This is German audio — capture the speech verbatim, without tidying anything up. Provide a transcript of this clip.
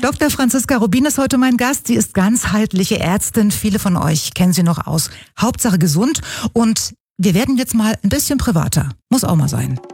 Doktor Franziska Rubin ist heute mein Gast. Sie ist ganzheitliche Ärztin. Viele von euch kennen sie noch aus Hauptsache gesund. Und wir werden jetzt mal ein bisschen privater. Muss auch mal sein.